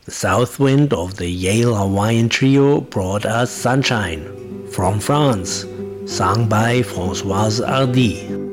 The south wind of the Yale Hawaiian Trio brought us Sunshine from France, sung by Françoise Hardy.